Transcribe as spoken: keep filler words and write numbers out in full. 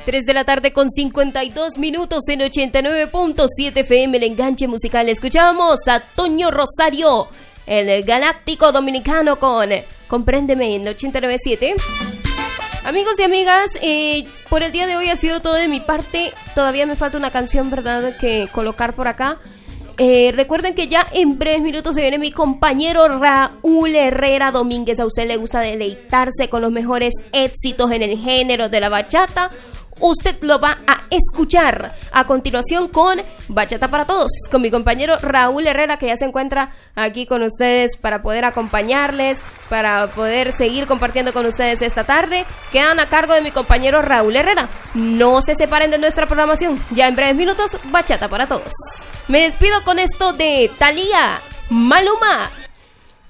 tres de la tarde con cincuenta y dos minutos en ochenta y nueve punto siete F M, el enganche musical. Escuchábamos a Toño Rosario, el galáctico dominicano, con Compréndeme en ochenta y nueve punto siete. Amigos y amigas, eh, por el día de hoy ha sido todo de mi parte. Todavía me falta una canción, ¿verdad?, que colocar por acá. Eh, recuerden que ya en breves minutos se viene mi compañero Raúl Herrera Domínguez. A usted le gusta deleitarse con los mejores éxitos en el género de la bachata. Usted lo va a escuchar a continuación con Bachata para Todos, con mi compañero Raúl Herrera, que ya se encuentra aquí con ustedes para poder acompañarles, para poder seguir compartiendo con ustedes esta tarde. Quedan a cargo de mi compañero Raúl Herrera. No se separen de nuestra programación. Ya en breves minutos, Bachata para Todos. Me despido con esto de Thalía, Maluma